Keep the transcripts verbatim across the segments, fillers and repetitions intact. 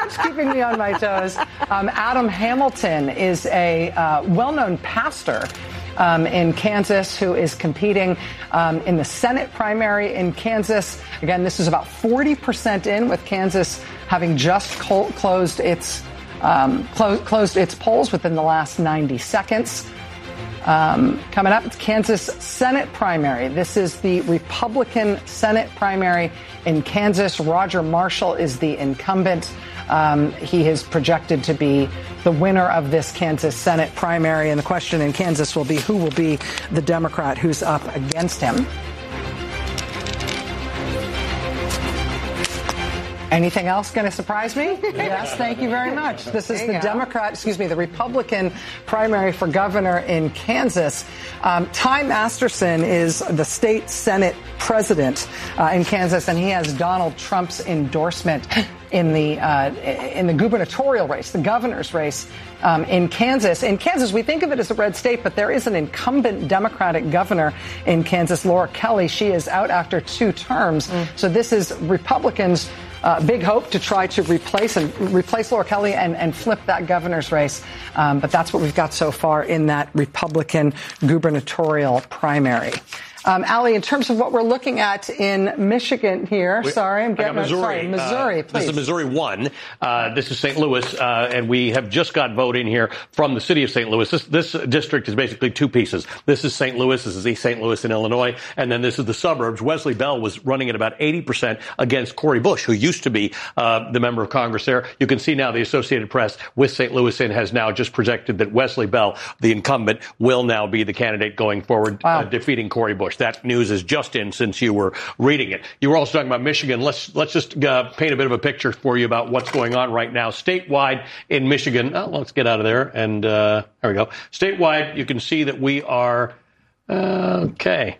That's keeping me on my toes. Um, Adam Hamilton is a uh, well-known pastor um, in Kansas who is competing um, in the Senate primary in Kansas. Again, this is about forty percent in, with Kansas having just cl- closed its um, clo- closed its polls within the last ninety seconds. Um, coming up, it's Kansas Senate primary. This is the Republican Senate primary in Kansas. Roger Marshall is the incumbent. Um, he is projected to be the winner of this Kansas Senate primary. And the question in Kansas will be, who will be the Democrat who's up against him? Anything else going to surprise me? Yes, thank you very much. This is the Democrat, excuse me, the Republican primary for governor in Kansas. Um, Ty Masterson is the state Senate president uh, in Kansas, and he has Donald Trump's endorsement in the uh, in the gubernatorial race, the governor's race um, in Kansas. In Kansas, we think of it as a red state, but there is an incumbent Democratic governor in Kansas, Laura Kelly. She is out after two terms. Mm. So this is Republicans' Uh, big hope to try to replace and replace Laura Kelly and, and flip that governor's race. Um, but that's what we've got so far in that Republican gubernatorial primary. Um, Ali, in terms of what we're looking at in Michigan here, we, sorry, I'm getting Missouri. Sorry, Missouri, uh, please. This is Missouri one. Uh, this is Saint Louis, uh, and we have just got vote in here from the city of Saint Louis. This, this district is basically two pieces. This is Saint Louis. This is East Saint Louis in Illinois, and then this is the suburbs. Wesley Bell was running at about eighty percent against Cori Bush, who used to be uh, the member of Congress there. You can see now the Associated Press with Saint Louis in has now just projected that Wesley Bell, the incumbent, will now be the candidate going forward, wow. uh, defeating Cori Bush. That news is just in since you were reading it. You were also talking about Michigan. Let's let's just uh, paint a bit of a picture for you about what's going on right now statewide in Michigan. Oh, let's get out of there, and uh, there we go. Statewide, you can see that we are uh, okay.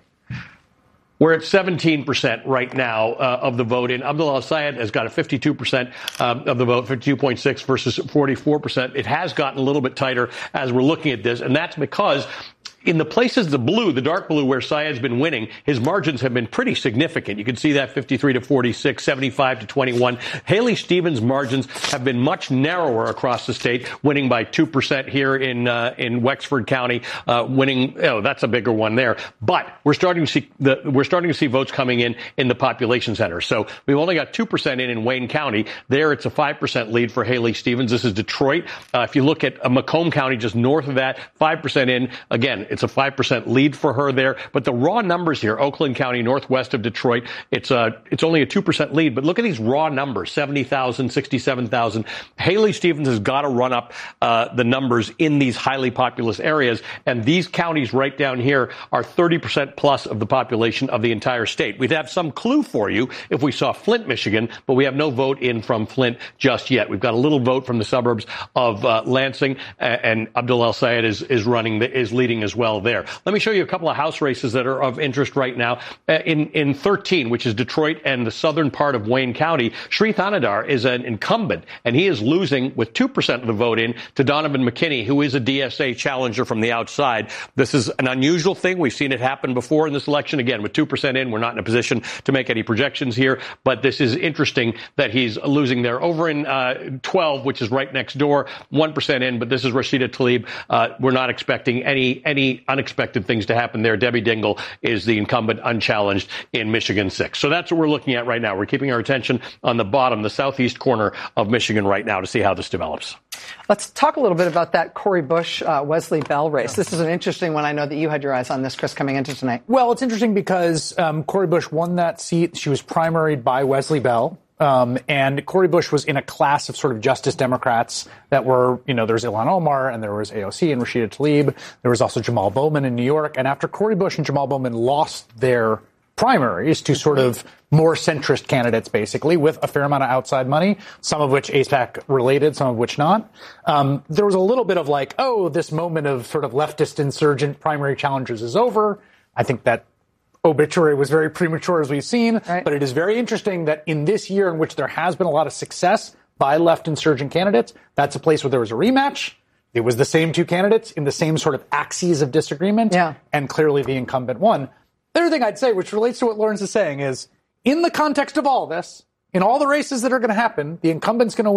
We're at seventeen percent right now uh, of the vote in. Abdul El-Sayed has got a fifty-two percent um, of the vote, fifty-two point six versus forty-four percent. It has gotten a little bit tighter as we're looking at this, and that's because in the places, the blue, the dark blue, where Syed's been winning, his margins have been pretty significant. You can see that fifty-three to forty-six, seventy-five to twenty-one. Haley Stevens' margins have been much narrower across the state, winning by two percent here in uh, in Wexford County, uh, winning. Oh, that's a bigger one there. But we're starting to see the we're starting to see votes coming in in the population center. So we've only got two percent in in Wayne County. There, it's a five percent lead for Haley Stevens. This is Detroit. Uh, if you look at uh, Macomb County, just north of that, five percent in. Again, it's a five percent lead for her there. But the raw numbers here, Oakland County, northwest of Detroit, it's a, it's only a two percent lead. But look at these raw numbers, seventy thousand, sixty-seven thousand. Haley Stevens has got to run up uh, the numbers in these highly populous areas. And these counties right down here are thirty percent plus of the population of the entire state. We'd have some clue for you if we saw Flint, Michigan, but we have no vote in from Flint just yet. We've got a little vote from the suburbs of uh, Lansing, and Abdul El-Sayed is, is running, the, is leading as well there. Let me show you a couple of House races that are of interest right now. Uh, in, in thirteen, which is Detroit and the southern part of Wayne County, Sri Thanadar is an incumbent, and he is losing with two percent of the vote in to Donovan McKinney, who is a D S A challenger from the outside. This is an unusual thing. We've seen it happen before in this election. Again, with two percent in, we're not in a position to make any projections here, but this is interesting that he's losing there. Over in uh, twelve, which is right next door, one percent in, but this is Rashida Tlaib. Uh, we're not expecting any any unexpected things to happen there. Debbie Dingell is the incumbent unchallenged in Michigan six. So that's what we're looking at right now. We're keeping our attention on the bottom, the southeast corner of Michigan right now to see how this develops. Let's talk a little bit about that Cori Bush, uh, Wesley Bell race. This is an interesting one. I know that you had your eyes on this, Chris, coming into tonight. Well, it's interesting because um, Cori Bush won that seat. She was primaried by Wesley Bell. Um, and Cori Bush was in a class of sort of Justice Democrats that were, you know, there's Ilhan Omar and there was A O C and Rashida Tlaib. There was also Jamal Bowman in New York. And after Cori Bush and Jamal Bowman lost their primaries to sort of more centrist candidates, basically, with a fair amount of outside money, some of which A S PAC related, some of which not. Um, there was a little bit of like, oh, this moment of sort of leftist insurgent primary challenges is over. I think that obituary was very premature, as we've seen, right. But it is very interesting that in this year in which there has been a lot of success by left insurgent candidates, that's a place where there was a rematch. It was the same two candidates in the same sort of axes of disagreement, yeah. And clearly the incumbent won. The other thing I'd say, which relates to what Lawrence is saying, is in the context of all this, in all the races that are going to happen, the incumbent's going to win.